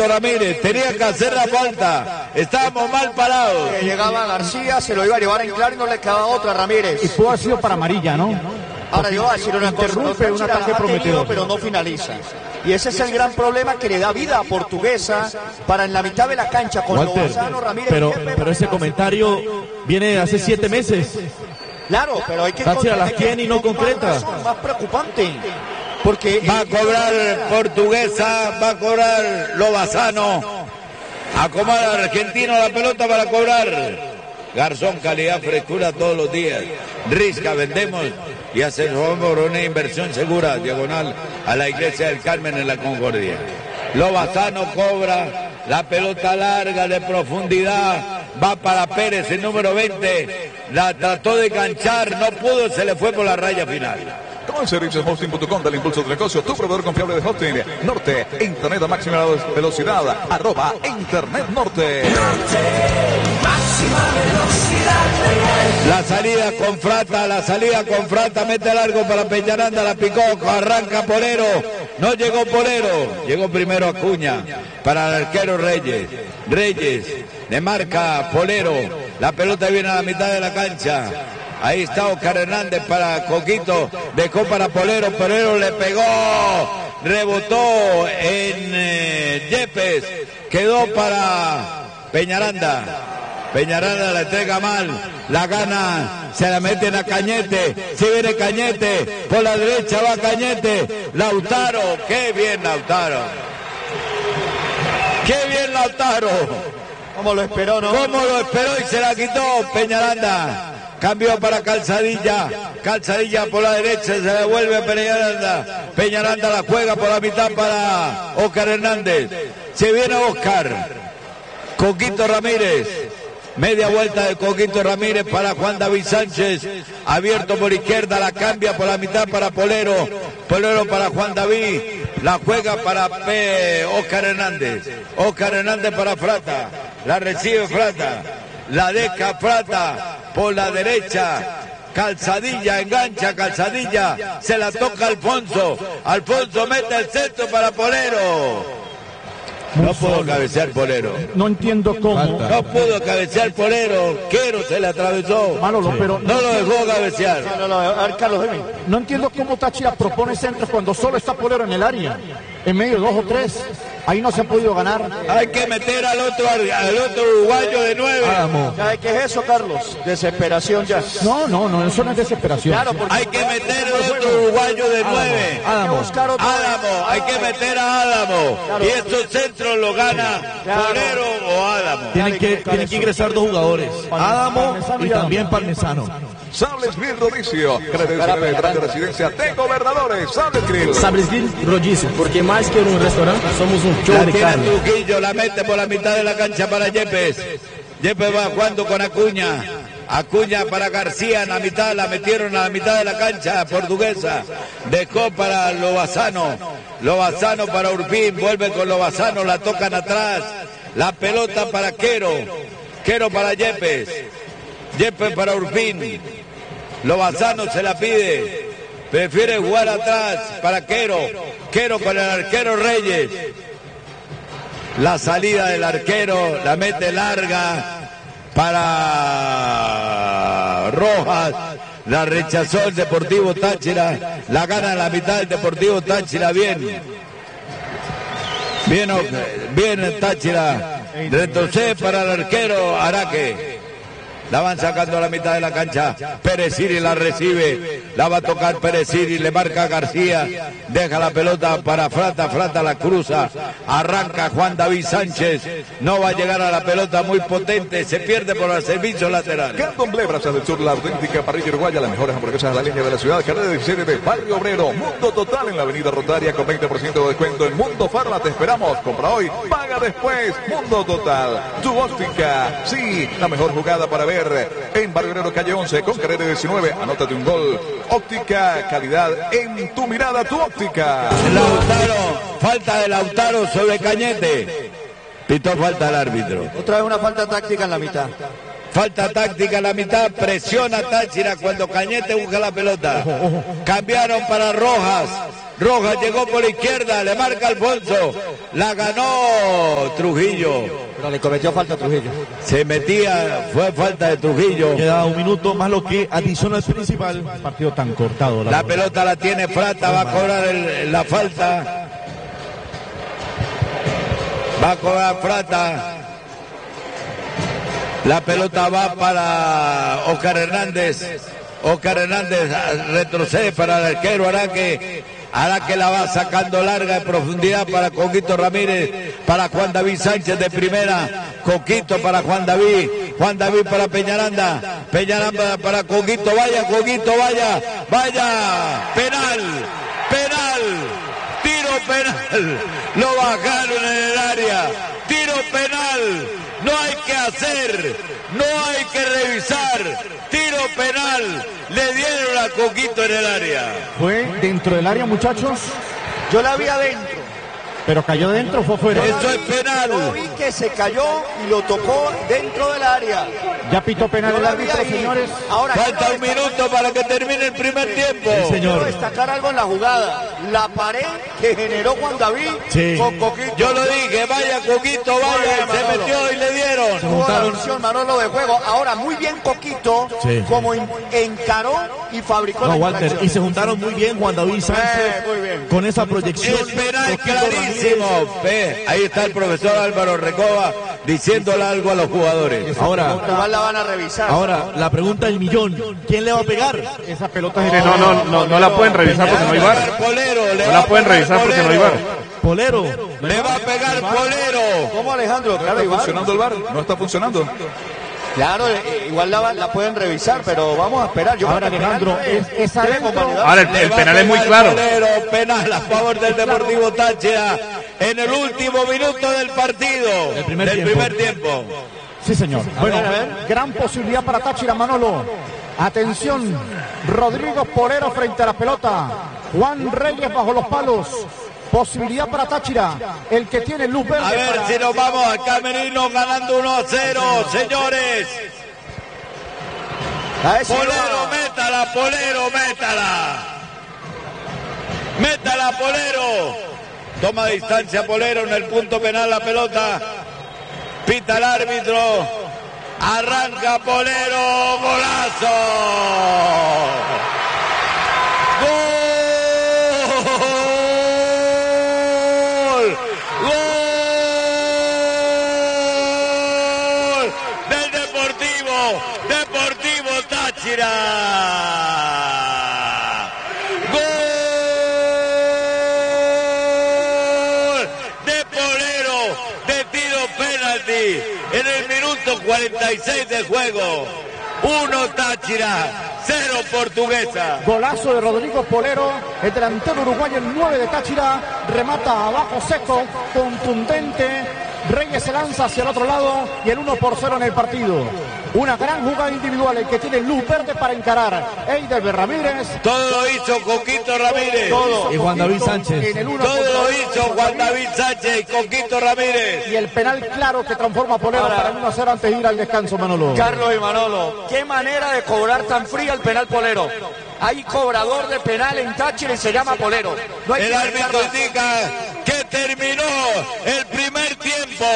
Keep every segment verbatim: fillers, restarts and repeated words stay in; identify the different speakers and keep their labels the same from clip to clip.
Speaker 1: Coquito Ramírez, tenía que hacer la falta, estábamos mal parados.
Speaker 2: Que llegaba García, se lo iba a llevar en claro y no le quedaba otra a Ramírez.
Speaker 3: Y pudo haber sido para amarilla, ¿no?
Speaker 2: Ahora yo voy a decir una cosa,
Speaker 3: interrumpe un ataque prometedor,
Speaker 2: pero no finaliza. Y ese es el gran problema que le da vida a Portuguesa para en la mitad de la cancha con
Speaker 3: Walter,
Speaker 2: Lozano, Ramírez.
Speaker 3: pero, pero ese comentario viene de hace siete meses.
Speaker 2: Claro, pero hay que...
Speaker 3: Casi a las tiene y no concreta.
Speaker 2: Más preocupante. Porque
Speaker 1: va a cobrar Portuguesa, va a cobrar Lozano. Acomoda al argentino la pelota para cobrar. Garzón, calidad, frescura todos los días. Risca, vendemos y hacemos una inversión segura, diagonal a la iglesia del Carmen en la Concordia. Lozano cobra la pelota larga de profundidad. Va para Pérez, el número veinte. La trató de enganchar, no pudo, se le fue por la raya final.
Speaker 4: Con servicios hosting punto com, dale impulso de negocio, tu proveedor confiable de hosting. Norte, internet a máxima velocidad, arroba internet norte.
Speaker 1: La salida con Frata, la salida con Frata, mete largo para Peñaranda, la picó, arranca Polero, no llegó Polero, llegó primero Acuña, para el arquero Reyes, Reyes, le marca Polero, la pelota viene a la mitad de la cancha. Ahí está Oscar Hernández para Coquito, dejó para Polero, Polero le pegó, rebotó en eh, Yepes, quedó para Peñaranda, Peñaranda la entrega mal, la gana, se la meten a Cañete, si viene Cañete, por la derecha va Cañete, Lautaro, qué bien Lautaro, qué bien Lautaro,
Speaker 2: ¿cómo lo esperó, no?
Speaker 1: ¿Cómo lo esperó y se la quitó Peñaranda? Cambió para Calzadilla, Calzadilla por la derecha, se devuelve a Peñaranda, Peñaranda la juega por la mitad para Oscar Hernández, se viene Oscar, Coquito Ramírez, media vuelta de Coquito Ramírez para Juan David Sánchez, abierto por izquierda, la cambia por la mitad para Polero, Polero para Juan David, la juega para P. Oscar Hernández, Oscar Hernández para Frata, la recibe Frata, la deja Frata por la derecha, Calzadilla, engancha Calzadilla, se la toca Alfonso, Alfonso mete el centro para Polero. No pudo cabecear Polero.
Speaker 3: No entiendo cómo.
Speaker 1: No pudo cabecear Polero. Quero se le atravesó.
Speaker 3: Manolo, pero
Speaker 1: no lo dejó cabecear.
Speaker 2: No, no, a ver, Carlos, dime.
Speaker 3: No entiendo cómo Táchira propone centros cuando solo está Polero en el área. En medio de dos o tres. Ahí no se ha podido ganar.
Speaker 1: Hay que meter al otro al otro uruguayo de nueve.
Speaker 2: ¿Sabe qué es eso, Carlos? Desesperación ya.
Speaker 3: No, no, no, eso no es desesperación.
Speaker 2: Claro,
Speaker 1: hay que meter al otro uruguayo de nueve.
Speaker 3: Adamo,
Speaker 1: Adamo, Adamo, hay que meter a Adamo. Claro. Y estos centros lo gana claro. Polero o Adamo.
Speaker 3: Tienen que, tienen que ingresar dos jugadores. Adamo y también Parmesano.
Speaker 4: Sables Grill Rodicio, credencial de gran residencia de gobernadores. Sables Grill.
Speaker 5: Sables Grill Rodicio, porque más que un restaurante, somos un show
Speaker 1: la
Speaker 5: de
Speaker 1: tiene
Speaker 5: carne.
Speaker 1: Trujillo, la mete por la mitad de la cancha para Yepes. Yepes va jugando con Acuña. Acuña para García en la mitad, la metieron a la mitad de la cancha Portuguesa. Dejó para Lozano. Lozano para Urpín, vuelve con Lozano, la tocan atrás. La pelota para Quero. Quero para Yepes. Yepes para Urpín. Lozano se la pide, prefiere jugar atrás para Quero, Quero con el arquero Reyes, la salida del arquero, la mete larga para Rojas, la rechazó el Deportivo Táchira, la gana en la mitad del Deportivo Táchira, bien, bien, bien Táchira, retrocede para el arquero Araque. La van sacando a la mitad de la cancha. Pereciri la recibe. La va a tocar Pereciri. Le marca García. Deja la pelota para Frata. Frata la cruza. Arranca Juan David Sánchez. No va a llegar a la pelota muy potente. Se pierde por el servicio lateral.
Speaker 4: Cantón Blebras del Sur, la auténtica parrilla uruguaya. Las mejores hamburguesas de la línea de la ciudad. Carrera diecisiete de Barrio Obrero. Mundo Total en la avenida Rotaria con veinte por ciento de descuento. En Mundo Farma te esperamos. Compra hoy, paga después. Mundo Total. Tu óptica. Sí, la mejor jugada para ver. En Barrio Obrero, calle once, con carrera diecinueve. Anótate un gol. Óptica, calidad en tu mirada, tu óptica.
Speaker 1: Lautaro, falta de Lautaro sobre Cañete. Pitó falta al árbitro.
Speaker 2: Otra vez una falta táctica en la mitad.
Speaker 1: Falta táctica en la mitad, presiona Táchira cuando Cañete busca la pelota. Cambiaron para Rojas. Rojas llegó por la izquierda, le marca Alfonso. La ganó Trujillo.
Speaker 2: Pero le cometió falta a Trujillo.
Speaker 1: Se metía, fue falta de Trujillo.
Speaker 6: Queda un minuto más lo que adiciona el principal.
Speaker 3: Partido tan cortado.
Speaker 1: La, la pelota la tiene Prata, va a cobrar el, la falta. Va a cobrar Prata. La pelota va para Oscar Hernández. Oscar Hernández retrocede para el arquero Araque. Araque la va sacando larga en profundidad para Coquito Ramírez. Para Juan David Sánchez de primera. Coquito para Juan David. Juan David para Peñaranda. Peñaranda para Coquito. Vaya, Coquito, vaya. Vaya. Penal. Penal. Tiro penal. Lo bajaron en el área. Tiro penal. No hay que hacer. No hay que revisar. Tiro penal. Le dieron a Coquito en el área.
Speaker 3: ¿Fue dentro del área, muchachos?
Speaker 2: Yo la vi adentro.
Speaker 3: ¿Pero cayó dentro o fue fuera?
Speaker 1: Eso es penal.
Speaker 2: Yo vi que se cayó y lo tocó dentro del área.
Speaker 3: Ya pitó penal
Speaker 2: Yo
Speaker 3: el
Speaker 2: la vi
Speaker 3: árbitro,
Speaker 2: ahí.
Speaker 3: señores.
Speaker 2: Ahora,
Speaker 1: Falta un
Speaker 2: quiero
Speaker 1: minuto para que termine el primer tiempo.
Speaker 6: Sí, señor.
Speaker 2: Quiero destacar algo en la jugada. La pared que generó Juan David
Speaker 6: Sí.
Speaker 2: con Coquito.
Speaker 1: Yo lo dije, vaya Coquito, vaya, se metió y le dieron.
Speaker 2: Tuvo la visión, Manolo, de juego. Ahora, muy bien Coquito,
Speaker 6: Sí.
Speaker 2: como en- encaró y fabricó
Speaker 6: No,
Speaker 2: la
Speaker 6: Walter,
Speaker 2: infracción.
Speaker 6: y se juntaron muy bien Juan David Sánchez
Speaker 2: Eh, muy bien.
Speaker 6: con esa proyección.
Speaker 1: Es penal
Speaker 6: Coquito
Speaker 1: clarísimo. Ve, ahí está el profesor Álvaro Recoba diciéndole algo a los jugadores.
Speaker 6: Ahora,
Speaker 2: Igual la van a revisar.
Speaker 6: ahora, la pregunta del millón, ¿quién le va a pegar?
Speaker 3: Esa pelota es
Speaker 7: Mire, no, no, no, no la pueden revisar porque no hay bar.
Speaker 1: Polero, le
Speaker 7: No
Speaker 1: va
Speaker 7: la
Speaker 1: a
Speaker 7: pueden
Speaker 1: pegar
Speaker 7: revisar porque no hay
Speaker 1: Polero.
Speaker 7: bar.
Speaker 6: Polero.
Speaker 1: Le va a pegar Polero.
Speaker 2: ¿Cómo, Alejandro?
Speaker 4: ¿No
Speaker 2: Claro,
Speaker 4: está
Speaker 2: igual.
Speaker 4: funcionando el bar? ¿No está funcionando?
Speaker 2: Claro, eh, igual la, la pueden revisar, pero vamos a esperar. Yo
Speaker 3: Ahora,
Speaker 2: creo que
Speaker 3: Alejandro,
Speaker 2: penal,
Speaker 3: es, es
Speaker 2: debe
Speaker 3: adentro.
Speaker 2: convalidar.
Speaker 7: Ahora, el,
Speaker 1: Le
Speaker 7: el
Speaker 1: va
Speaker 7: penal
Speaker 1: a
Speaker 7: es muy
Speaker 1: pegar
Speaker 7: claro.
Speaker 1: Polero, penal a favor del Deportivo Táchira en el último minuto del partido.
Speaker 6: El primer
Speaker 1: del
Speaker 6: tiempo.
Speaker 1: primer tiempo.
Speaker 3: Sí, señor. Bueno,
Speaker 2: ver, a ver.
Speaker 3: gran posibilidad para Táchira, Manolo. Atención, Rodrigo Polero frente a la pelota. Juan Reyes bajo los palos. Posibilidad para Táchira. El que tiene luz verde.
Speaker 1: A ver
Speaker 3: para-
Speaker 1: si nos vamos al camerino ganando uno a cero, señores.
Speaker 2: A ver si
Speaker 1: Polero,
Speaker 2: va.
Speaker 1: métala, Polero, métala. Métala, Polero. Toma distancia Polero en el punto penal la pelota. Pita el árbitro. Arranca Polero. Golazo. Gol. Gol del Deportivo. Deportivo Táchira. Gol de Polero de tiro penalti en el minuto cuarenta y seis de juego. Uno Táchira, cero Portuguesa.
Speaker 3: Golazo de Rodrigo Polero, el delantero uruguayo, el nueve de Táchira, remata abajo seco, contundente. Reyes se lanza hacia el otro lado y el uno por cero en el partido. Una gran jugada individual, el que tiene luz verde para encarar. Eider Ramírez.
Speaker 1: Todo lo hizo Coquito Ramírez.
Speaker 3: Todo.
Speaker 6: Y Juan David Sánchez.
Speaker 3: En el uno
Speaker 1: Todo
Speaker 3: contra
Speaker 1: lo
Speaker 3: uno.
Speaker 1: hizo Juan David Sánchez y Coquito Ramírez.
Speaker 3: Y el penal claro que transforma a Polero
Speaker 2: Ahora-
Speaker 3: para el uno a cero antes de ir al descanso, Manolo.
Speaker 2: Carlos y Manolo, qué manera de cobrar tan fría el penal Polero. Hay cobrador de penal en Táchira y se llama Polero. No hay
Speaker 1: El
Speaker 2: que
Speaker 1: árbitro
Speaker 2: inventar más.
Speaker 1: indica que terminó el primer tiempo.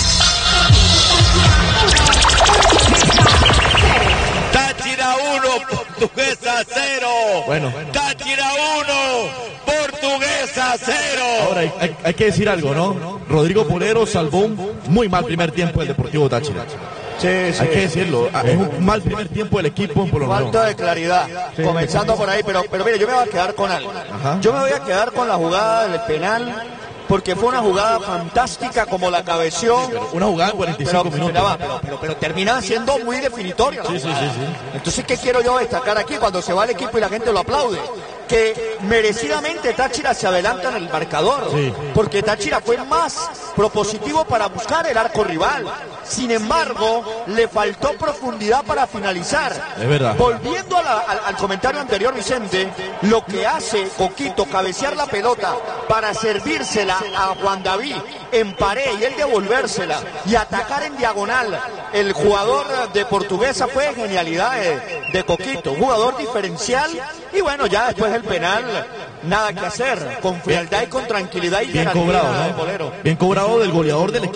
Speaker 1: Táchira uno, Portuguesa cero.
Speaker 6: Bueno.
Speaker 1: Táchira uno, Portuguesa cero.
Speaker 6: Ahora hay, hay- hay que decir algo, ¿no? Rodrigo Polero salvó un muy mal primer tiempo del Deportivo Táchira.
Speaker 2: Sí, sí.
Speaker 6: Hay que decirlo. Es un mal primer tiempo del equipo en Polo
Speaker 2: Falta de claridad, comenzando por ahí, pero, pero mire, yo me voy a quedar con algo.
Speaker 6: Ajá.
Speaker 2: Yo me voy a quedar con la jugada del penal, porque fue una jugada fantástica como la cabeció.
Speaker 6: Una jugada en cuarenta y
Speaker 2: Pero,
Speaker 6: cinco minutos.
Speaker 2: pero, pero, pero, pero termina siendo muy definitoria. ¿no?
Speaker 6: Sí, sí, sí, sí.
Speaker 2: Entonces, ¿qué quiero yo destacar aquí cuando se va el equipo y la gente lo aplaude? Que merecidamente Táchira se adelanta en el marcador,
Speaker 6: Sí.
Speaker 2: porque Táchira fue más propositivo para buscar el arco rival. Sin embargo, le faltó profundidad para finalizar.
Speaker 6: Es verdad.
Speaker 2: Volviendo a la- al, al comentario anterior, Vicente, lo que hace Coquito, cabecear la pelota para servírsela a Juan David en pared y él devolvérsela y atacar en diagonal. El jugador de Portuguesa fue genialidad de, de Coquito, un jugador diferencial y bueno, ya después el penal nada que hacer. Con frialdad y con tranquilidad y
Speaker 6: Bien
Speaker 2: garantía
Speaker 6: cobrado,
Speaker 2: de
Speaker 6: ¿no?
Speaker 2: Polero.
Speaker 6: Bien cobrado del goleador del equipo.